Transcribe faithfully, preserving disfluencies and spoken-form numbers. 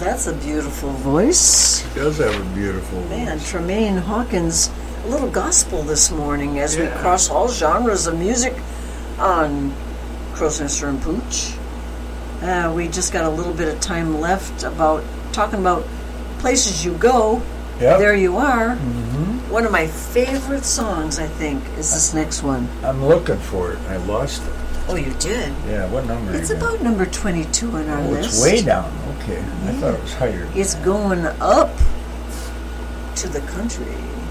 that's a beautiful voice. He does have a beautiful Man, voice. Tremaine Hawkins, a little gospel this morning as Yeah. we cross all genres of music on Crow's Nester and Pooch. Uh, we just got a little bit of time left about talking about places you go. Yep. There you are. Mm-hmm. One of my favorite songs, I think, is this next one. I'm looking for it. I lost it. Oh, you did? Yeah, what number It's is it? about number twenty-two on our Oh, list. it's way down. Okay. I thought it was higher. than It's that. going up to the country.